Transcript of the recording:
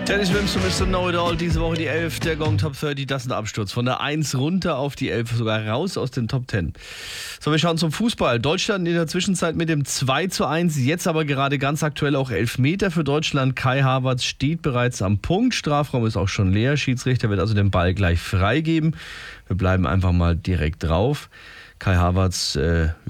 Dennis Wimms und Mr. Know It All, diese Woche die 11 der Gong Top 30, das ist ein Absturz. Von der 1 runter auf die 11, sogar raus aus den Top 10. So, wir schauen zum Fußball. Deutschland in der Zwischenzeit mit dem 2:1, jetzt aber gerade ganz aktuell auch Elfmeter für Deutschland. Kai Havertz steht bereits am Punkt, Strafraum ist auch schon leer. Schiedsrichter wird also den Ball gleich freigeben. Wir bleiben einfach mal direkt drauf. Kai Havertz